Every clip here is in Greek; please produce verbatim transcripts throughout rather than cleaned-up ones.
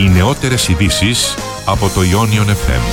Οι νεότερες ειδήσεις από το Ionion εφ εμ.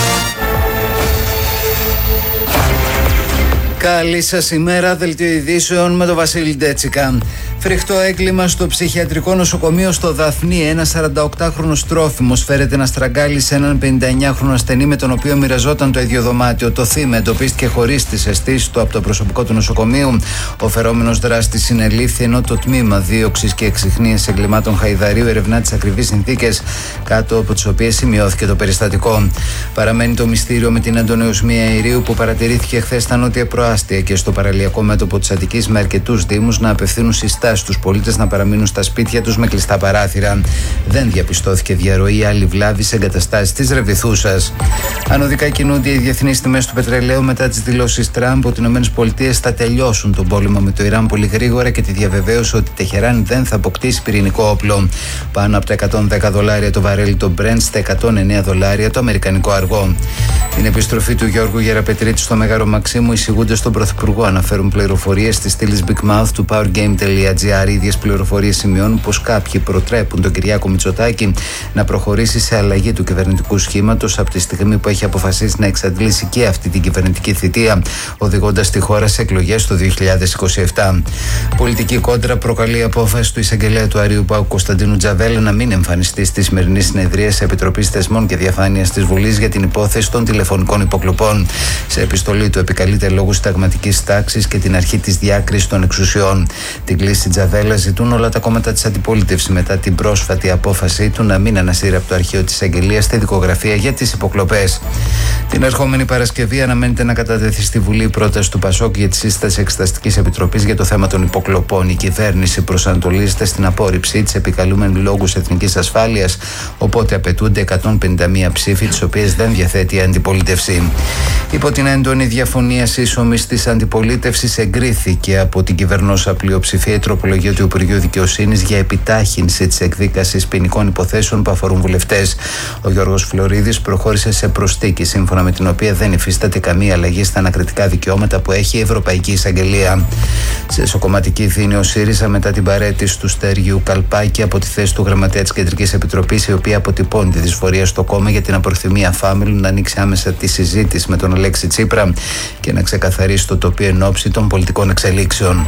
Καλή σας ημέρα, δελτίο ειδήσεων με τον Βασίλη Ντέτσικα. Φρικτό έγκλημα στο ψυχιατρικό νοσοκομείο στο Δαφνί. Ένας σαρανταοκτάχρονος τρόφιμος φέρεται να στραγγάλει σε έναν πενηνταεννιάχρονο ασθενή με τον οποίο μοιραζόταν το ίδιο δωμάτιο. Το θύμα εντοπίστηκε χωρίς τις αισθήσεις του από το προσωπικό του νοσοκομείου. Ο φερόμενος δράστης συνελήφθη, ενώ το τμήμα δίωξης και εξιχνίας εγκλημάτων Χαϊδαρίου ερευνά τις ακριβείς συνθήκες κάτω από τις οποίες σημειώθηκε το περιστατικό. Παραμένει το μυστήριο με την έντονη οσμία αερίου που παρατηρήθηκε χθες στα νότια προάστια και στο παραλιακό μέτωπο της Αττικής, με αρκετούς δήμους να απευθύνουν συστάσεις στους πολίτες να παραμείνουν στα σπίτια τους με κλειστά παράθυρα. Δεν διαπιστώθηκε διαρροή ή άλλη βλάβη σε εγκαταστάσεις της Ρεβιθούσας. Ανωδικά κινούνται οι διεθνείς τιμές του πετρελαίου μετά τις δηλώσεις Τραμπ ότι οι ΗΠΑ θα τελειώσουν τον πόλεμο με το Ιράν πολύ γρήγορα και τη διαβεβαίωση ότι η Τεχεράνη δεν θα αποκτήσει πυρηνικό όπλο. Πάνω από τα εκατόν δέκα δολάρια το βαρέλι το Brent, στα εκατόν εννέα δολάρια το αμερικανικό αργό. Την επιστροφή του Γιώργου Γεραπετρίτη στο Μέγαρο Μαξίμου εισηγούνται στον Πρωθυπουργό, αναφέρουν πληροφορίες στη στήλη Big Mouth του powergame τελεία gr. Οι ίδιες πληροφορίες σημειώνουν πως κάποιοι προτρέπουν τον Κυριάκο Μητσοτάκη να προχωρήσει σε αλλαγή του κυβερνητικού σχήματος από τη στιγμή που έχει αποφασίσει να εξαντλήσει και αυτή την κυβερνητική θητεία, οδηγώντας τη χώρα σε εκλογές το δύο χιλιάδες είκοσι επτά. Πολιτική κόντρα προκαλεί η απόφαση του εισαγγελέα του Αρείου Παου Κωνσταντίνου Τζαβέλα να μην εμφανιστεί στη σημερινή συνεδρία της Επιτροπής Θεσμών και Διαφάνειας της Βουλής για την υπόθεση των τηλεφωνικών υποκλοπών. Σε επιστολή του επικαλείται λόγους συνταγματικής τάξης και την αρχή της διάκρισης των εξουσιών. Την κλίση Τζαβέλα ζητούν όλα τα κόμματα της αντιπολίτευσης μετά την πρόσφατη απόφασή του να μην ανασύρει από το αρχείο της εισαγγελίας τη δικογραφία για τις υποκλοπές. Την ερχόμενη Παρασκευή αναμένεται να κατατεθεί στη Βουλή η πρόταση του Πασόκ για τη σύσταση Εξεταστικής Επιτροπής για το θέμα των υποκλοπών. Η κυβέρνηση προσανατολίζεται στην απόρριψή της επικαλούμενη λόγους εθνικής ασφάλειας, οπότε απαιτούνται εκατόν πενήντα μία ψήφοι, τις οποίες δεν διαθέτει η αντιπολίτευση. Υπό την έντονη διαφωνία σύσσωμης της αντιπολίτευσης, εγκρίθηκε από την κυβερνόσα πλειοψηφία η τροπολογία του Υπουργείου Δικαιοσύνης για επιτάχυνση της εκδίκασης ποινικών υποθέσεων που αφορούν βουλευτές. Ο Γιώργος Φλωρίδης προχώρησε σε προσθήκη, σύμφωνα με την οποία δεν υφίσταται καμία αλλαγή στα ανακριτικά δικαιώματα που έχει η Ευρωπαϊκή Εισαγγελία. Σε εσωκομματική ευθύνη ο ΣΥΡΙΖΑ μετά την παραίτηση του Στέργιου Καλπάκη από τη θέση του Γραμματέα της Κεντρικής Επιτροπής, η οποία αποτυπώνει τη δυσφορία στο κόμμα για την απροθυμία Φάμελου να ανοίξει άμεσα τη συζήτηση με τον Αλέξη Τσίπρα και να ξεκαθαρίσει το τοπίο εν ώψη των πολιτικών εξελίξεων.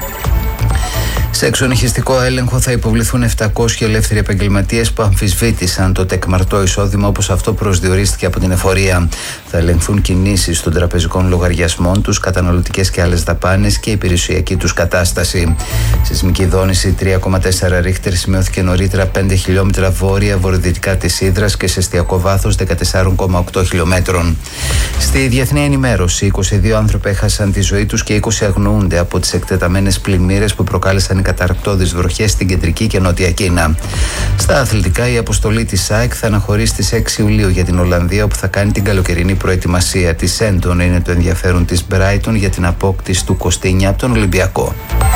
Σε εξονυχιστικό έλεγχο θα υποβληθούν επτακόσιοι ελεύθεροι επαγγελματίες που αμφισβήτησαν το τεκμαρτό εισόδημα όπως αυτό προσδιορίστηκε από την εφορία. Θα ελεγχθούν κινήσεις των τραπεζικών λογαριασμών τους, καταναλωτικές και άλλες δαπάνες και η υπηρεσιακή τους κατάσταση. Σεισμική δόνηση τρία κόμμα τέσσερα ρίχτερ σημειώθηκε νωρίτερα πέντε χιλιόμετρα βόρεια-βορειοδυτικά της Ύδρας και σε εστιακό βάθος δεκατέσσερα κόμμα οκτώ χιλιομέτρων. Στη διεθνή ενημέρωση, είκοσι δύο άνθρωποι έχασαν τη ζωή τους και είκοσι αγνοούνται από τις εκτεταμένες πλημμύρες που προκάλεσαν οι καταρκτώδεις βροχές στην κεντρική και νότια Κίνα. Στα αθλητικά, η αποστολή της ΑΕΚ θα αναχωρήσει στις έξι Ιουλίου για την Ολλανδία, όπου θα κάνει την καλοκαιρινή προετοιμασία της. Έντονο είναι το ενδιαφέρον της Brighton για την απόκτηση του Κωστίνια από τον Ολυμπιακό.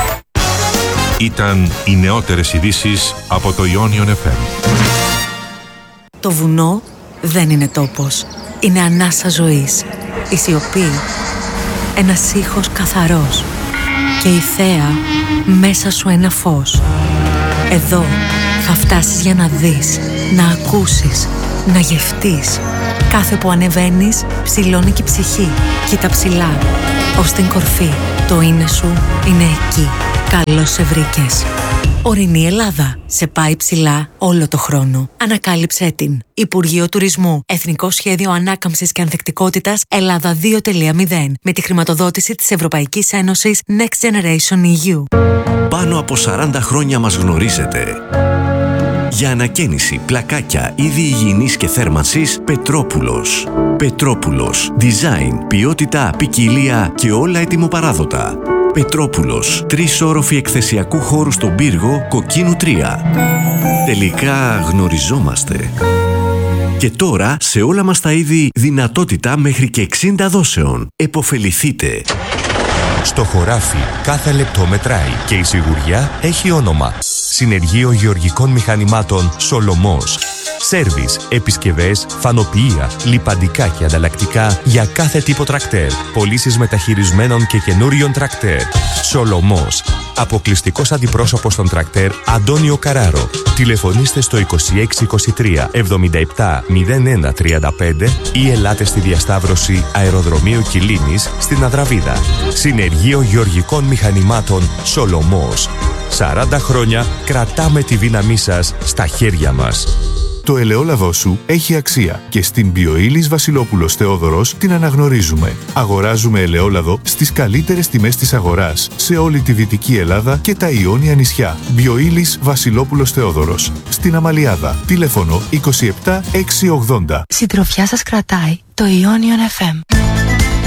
Ήταν οι νεότερες ειδήσεις από το Ionion εφ εμ. Το βουνό δεν είναι τόπος. Είναι ανάσα ζωής. Η σιωπή. Ένας ήχος καθαρός. Και η θέα μέσα σου ένα φως. Εδώ θα φτάσεις για να δεις, να ακούσεις, να γευτείς. Κάθε που ανεβαίνεις, ψηλώνει και η ψυχή. Κοίτα ψηλά, ως την κορφή. Το είναι σου είναι εκεί. Καλώς σε βρήκες. Ορεινή Ελλάδα. Σε πάει ψηλά όλο το χρόνο. Ανακάλυψέ την. Υπουργείο Τουρισμού. Εθνικό Σχέδιο Ανάκαμψης και Ανθεκτικότητας Ελλάδα δύο τελεία μηδέν. Με τη χρηματοδότηση της Ευρωπαϊκής Ένωσης Next Generation ι γιου. Πάνω από σαράντα χρόνια μας γνωρίζετε. Για ανακαίνιση, πλακάκια, είδη υγιεινής και θέρμανσης, Πετρόπουλος. Πετρόπουλος. Design, ποιότητα, ποικιλία και όλα ετοιμοπαράδοτα. Πετρόπουλος. Τρεις όροφοι εκθεσιακού χώρου στον πύργο, Κοκκίνου τρία. Τελικά γνωριζόμαστε. Και τώρα σε όλα μας τα είδη δυνατότητα μέχρι και εξήντα δόσεων. Εποφεληθείτε. Στο χωράφι κάθε λεπτό μετράει και η σιγουριά έχει όνομα. Συνεργείο Γεωργικών Μηχανημάτων Σολομός. Σέρβις, επισκευές, φανοποιεία, λιπαντικά και ανταλλακτικά για κάθε τύπο τρακτέρ. Πωλήσεις μεταχειρισμένων και καινούριων τρακτέρ. Σολομός. Αποκλειστικός αντιπρόσωπος των τρακτέρ Αντώνιο Καράρο. Τηλεφωνήστε στο είκοσι έξι είκοσι τρία εβδομήντα επτά μηδέν ένα τριάντα πέντε ή ελάτε στη διασταύρωση Αεροδρομίου Κιλίνης στην Αδραβίδα. Συνεργείο Γεωργικών Μηχανημάτων Σολομός. σαράντα χρόνια κρατάμε τη δύναμή σας στα χέρια μας. Το ελαιόλαδό σου έχει αξία και στην Μπιοήλις Βασιλόπουλος Θεόδωρος την αναγνωρίζουμε. Αγοράζουμε ελαιόλαδο στις καλύτερες τιμές της αγοράς σε όλη τη Δυτική Ελλάδα και τα Ιόνια νησιά. Μπιοήλις Βασιλόπουλος Θεόδωρος. Στην Αμαλιάδα. Τηλέφωνο είκοσι επτά εξακόσια ογδόντα. Συντροφιά σας κρατάει το Ionion εφ εμ.